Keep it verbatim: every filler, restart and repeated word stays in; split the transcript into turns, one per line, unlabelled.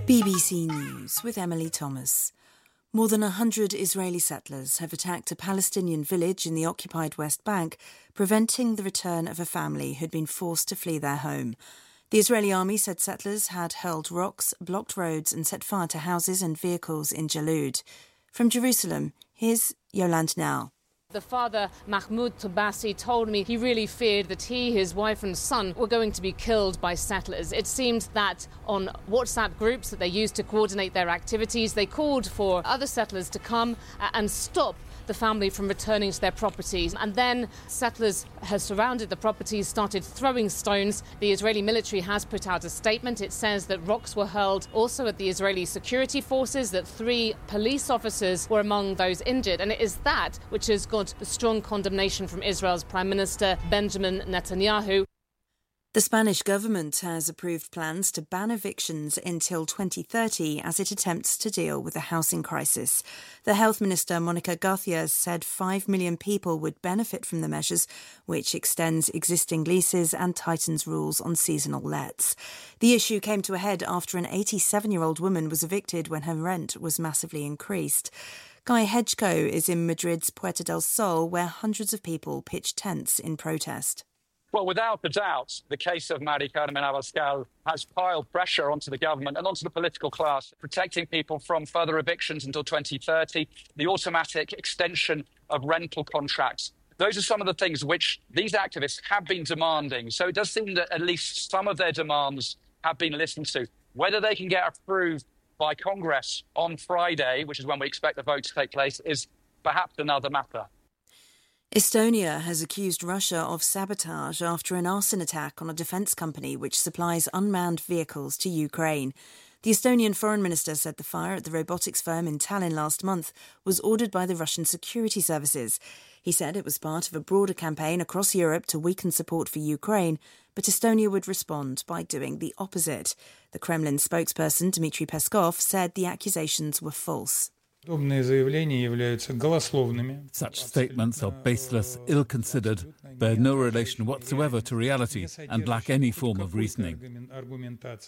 B B C News with Emily Thomas. More than one hundred Israeli settlers have attacked a Palestinian village in the occupied West Bank, preventing the return of a family who'd been forced to flee their home. The Israeli army said settlers had hurled rocks, blocked roads and set fire to houses and vehicles in Jalud. From Jerusalem, here's Yolande Now.
The father, Mahmoud Tabassi, told me he really feared that he, his wife and son were going to be killed by settlers. It seemed that on WhatsApp groups that they used to coordinate their activities, they called for other settlers to come and stop the family from returning to their properties. And then settlers have surrounded the properties, started throwing stones. The Israeli military has put out a statement. It says that rocks were hurled also at the Israeli security forces, that three police officers were among those injured. And it is that which has got a strong condemnation from Israel's Prime Minister Benjamin Netanyahu.
The Spanish government has approved plans to ban evictions until twenty thirty as it attempts to deal with the housing crisis. The Health Minister, Monica Garcia, said five million people would benefit from the measures, which extends existing leases and tightens rules on seasonal lets. The issue came to a head after an eighty-seven-year-old woman was evicted when her rent was massively increased. Guy Hedgecoe is in Madrid's Puerta del Sol, where hundreds of people pitched tents in protest.
Well, without a doubt, the case of Mari Carmen Abascal has piled pressure onto the government and onto the political class, protecting people from further evictions until twenty thirty, the automatic extension of rental contracts. Those are some of the things which these activists have been demanding. So it does seem that at least some of their demands have been listened to. Whether they can get approved by Congress on Friday, which is when we expect the vote to take place, is perhaps another matter.
Estonia has accused Russia of sabotage after an arson attack on a defence company which supplies unmanned vehicles to Ukraine. The Estonian foreign minister said the fire at the robotics firm in Tallinn last month was ordered by the Russian security services. He said it was part of a broader campaign across Europe to weaken support for Ukraine, but Estonia would respond by doing the opposite. The Kremlin spokesperson, Dmitry Peskov, said the accusations were false.
Such statements are baseless, ill-considered, bear no relation whatsoever to reality, and lack any form of reasoning.